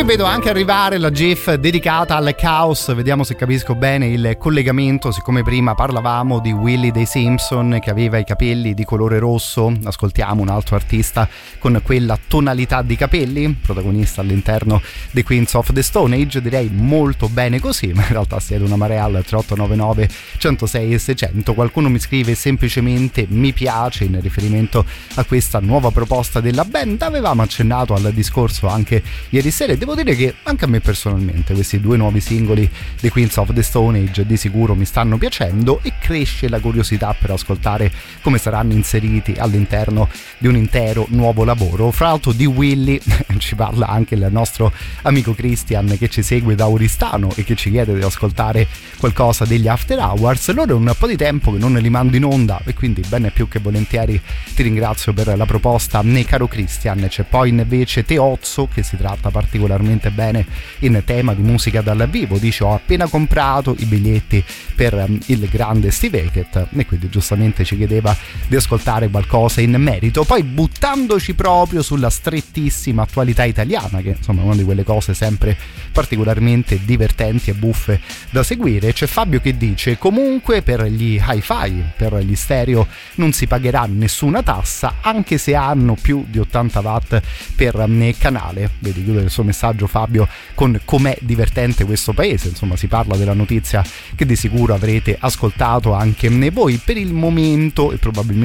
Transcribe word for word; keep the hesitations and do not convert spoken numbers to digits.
vedo anche arrivare la GIF dedicata al caos, vediamo se capisco bene il collegamento. Siccome prima parlavamo di Willie dei Simpson che aveva i capelli di colore rosso, ascoltiamo un altro artista con quella tonalità di capelli, protagonista all'interno dei Queens of the Stone Age. Direi molto bene così, ma in realtà siete una marea al tre otto nove nove uno zero sei e seicento. Qualcuno mi scrive semplicemente mi piace in riferimento a questa nuova proposta della band. Avevamo accennato al discorso anche ieri sera e devo dire che anche a me personalmente questi due nuovi singoli dei Queens of the Stone Age di sicuro mi stanno piacendo e cresce la curiosità per ascoltare come saranno inseriti all'interno di un intero nuovo lavoro. Fra l'altro di Willie ci parla anche il nostro amico Christian che ci segue da Oristano e che ci chiede di ascoltare qualcosa degli After Hours. Loro è un po' di tempo che non li mando in onda e quindi bene più che volentieri ti ringrazio per la proposta, né caro Christian. C'è poi invece Teozzo che si tratta particolarmente bene in tema di musica dal vivo, dice ho appena comprato i biglietti per um, il grande Steve Hackett e quindi giustamente ci chiedeva di ascoltare qualcosa in merito. Poi buttandoci proprio sulla strettissima attualità italiana, che insomma è una di quelle cose sempre particolarmente divertenti e buffe da seguire, c'è Fabio che dice comunque per gli hi-fi, per gli stereo non si pagherà nessuna tassa anche se hanno più di ottanta watt per um, canale. Vedi, chiude il suo messaggio Fabio con com'è divertente questo paese. Insomma si parla della notizia che di sicuro avrete ascoltato anche voi. Per il momento e probabilmente